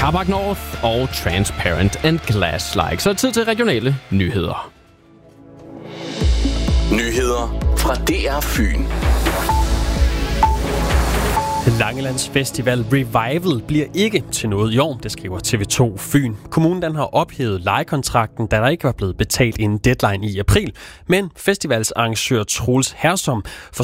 Carbac North og Transparent and Glass-like. Så er det tid til regionale nyheder. Nyheder fra DR Fyn. Langelands Festival Revival bliver ikke til noget i år, det skriver TV2 Fyn. Kommunen den har ophævet lejekontrakten, da der ikke var blevet betalt inden deadline i april. Men festivalsarrangør Troels Hersom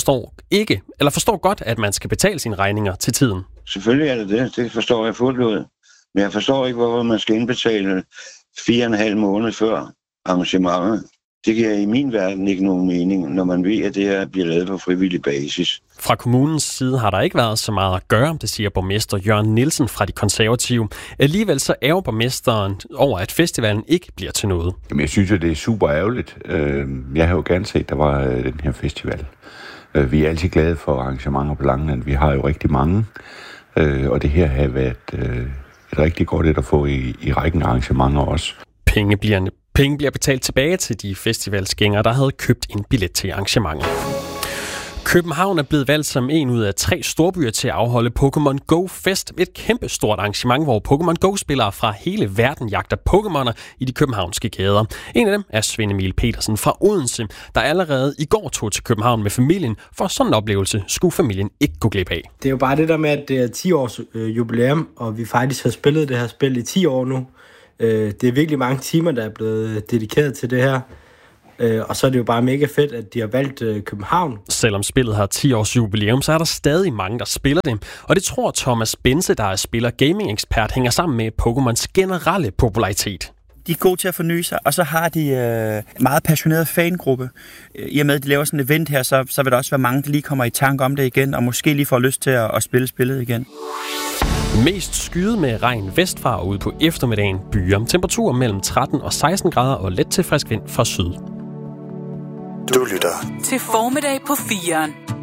forstår godt, at man skal betale sine regninger til tiden. Selvfølgelig er det det. Det forstår jeg fuldt ud. Men jeg forstår ikke, hvorfor man skal indbetale 4,5 måneder før arrangementet. Det giver i min verden ikke nogen mening, når man ved, at det her bliver lavet på frivillig basis. Fra kommunens side har der ikke været så meget at gøre, det siger borgmester Jørgen Nielsen fra De Konservative. Alligevel så ærger borgmesteren over, at festivalen ikke bliver til noget. Jamen, jeg synes, at det er super ærgerligt. Jeg har jo gerne set, at der var den her festival. Vi er altid glade for arrangementer på Langeland. Vi har jo rigtig mange, og det her har været et rigtig godt at få i rækken af arrangementer også. Penge bliver betalt tilbage til de festivalsgængere, der havde købt en billet til arrangementet. København er blevet valgt som en ud af 3 storbyer til at afholde Pokémon Go Fest. Et kæmpestort arrangement, hvor Pokémon Go-spillere fra hele verden jagter Pokémoner i de københavnske gader. En af dem er Svend Emil Petersen fra Odense, der allerede i går tog til København med familien. For sådan en oplevelse skulle familien ikke gå glip af. Det er jo bare det der med, at det er 10 års jubilæum, og vi faktisk har spillet det her spil i 10 år nu. Det er virkelig mange timer, der er blevet dedikeret til det her. Og så er det jo bare mega fedt, at de har valgt København. Selvom spillet har 10 års jubilæum, så er der stadig mange, der spiller det. Og det tror Thomas Bense, der er spiller-gaming-ekspert, hænger sammen med Pokémons generelle popularitet. De er gode til at forny sig, og så har de meget passioneret fangruppe. I og med, at de laver sådan et event her, så vil der også være mange, der lige kommer i tanke om det igen, og måske lige får lyst til at spille spillet igen. Mest skyet med regn vestfra og ud på eftermiddagen byer. Temperaturer mellem 13 og 16 grader og let til frisk vind fra syd. Du lytter til Formiddag på 4'eren.